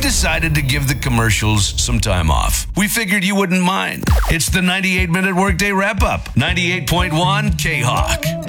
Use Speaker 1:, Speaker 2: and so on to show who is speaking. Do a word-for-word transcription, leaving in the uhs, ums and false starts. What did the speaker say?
Speaker 1: decided to give the commercials some time off. We figured you wouldn't mind. It's the ninety-eight minute Workday Wrap-Up. ninety-eight point one K-Hawk.